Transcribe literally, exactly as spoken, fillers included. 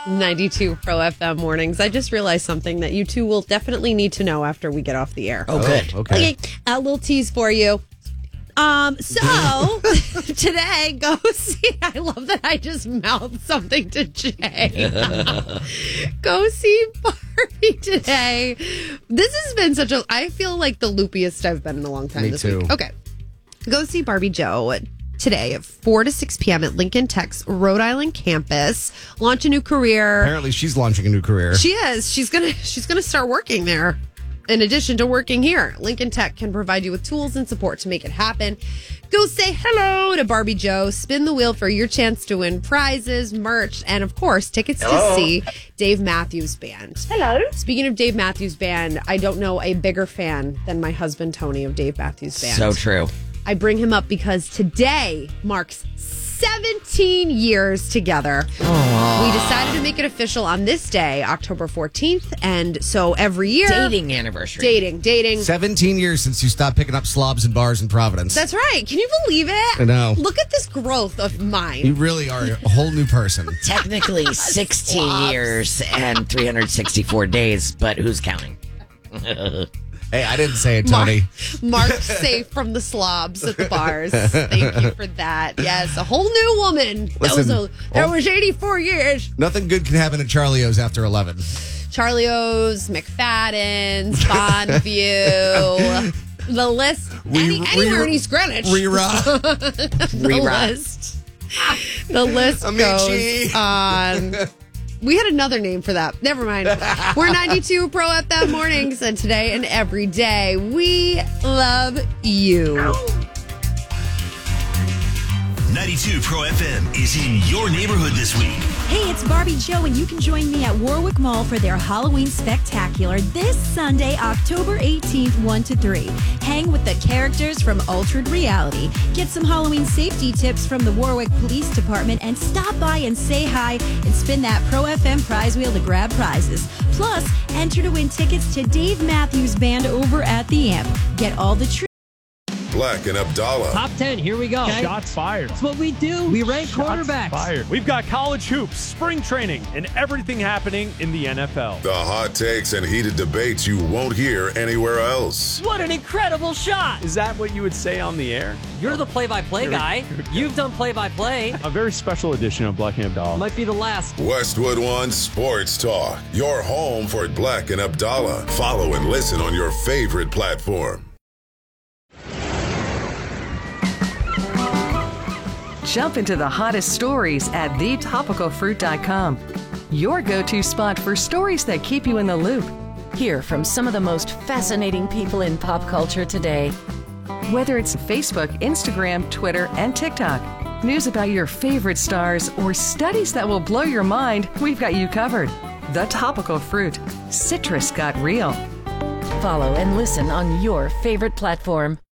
ninety-two Pro F M mornings. I just realized something that you two will definitely need to know after we get off the air. Oh, good. Oh, okay. Okay, a little tease for you. Um, so today, go see. I love that I just mouthed something to Jay. Go see Barbie today. This has been such a. I feel like the loopiest I've been in a long time Me this too. week. Okay, go see Barbie Joe today at four to six p.m. at Lincoln Tech's Rhode Island campus. Launch a new career. Apparently, she's launching a new career. She is. She's gonna. She's gonna start working there. In addition to working here, Lincoln Tech can provide you with tools and support to make it happen. Go say hello to Barbie Joe. Spin the wheel for your chance to win prizes, merch, and of course, tickets Hello. to see Dave Matthews Band. Hello. Speaking of Dave Matthews Band, I don't know a bigger fan than my husband Tony of Dave Matthews Band. So true. I bring him up because today marks seventeen years together. Aww. We decided to make it official on this day, October fourteenth, and so every year... Dating anniversary. Dating, dating. seventeen years since you stopped picking up slobs and bars in Providence. That's right. Can you believe it? I know. Look at this growth of mine. You really are a whole new person. Technically sixteen years and three hundred sixty-four days, but who's counting? Hey, I didn't say it, Tony. Mark, marked safe from the slobs at the bars. Thank you for that. Yes, a whole new woman. That Listen, was, a, that oh. was eighty-four years. Nothing good can happen at Charlie O's after eleven. Charlie O's, McFadden's, Bonneview. The list, any, Re- anywhere re- in East Greenwich. Rera. the Rera. list. The list Amici. goes on. We had another name for that. Never mind. We're ninety-two Pro F M mornings, and today and every day, we love you. ninety-two Pro F M is in your neighborhood this week. Hey, it's Barbie Joe, and you can join me at Warwick Mall for their Halloween Spectacular this Sunday, October eighteenth, one to three. Hang with the characters from Altered Reality. Get some Halloween safety tips from the Warwick Police Department, and stop by and say hi and spin that Pro F M prize wheel to grab prizes. Plus, enter to win tickets to Dave Matthews Band over at the Amp. Get all the treats. Black and Abdallah. Top ten, here we go. Okay. Shots fired. That's what we do. We rank Shots quarterbacks. fired. We've got college hoops, spring training, and everything happening in the N F L. The hot takes and heated debates you won't hear anywhere else. What an incredible shot. Is that what you would say on the air? You're the play-by-play guy. You've done play-by-play. A very special edition of Black and Abdallah. Might be the last. Westwood One Sports Talk. Your home for Black and Abdallah. Follow and listen on your favorite platform. Jump into the hottest stories at the topical fruit dot com. Your go-to spot for stories that keep you in the loop. Hear from some of the most fascinating people in pop culture today. Whether it's Facebook, Instagram, Twitter, and TikTok, news about your favorite stars, or studies that will blow your mind, we've got you covered. The Topical Fruit. Citrus got real. Follow and listen on your favorite platform.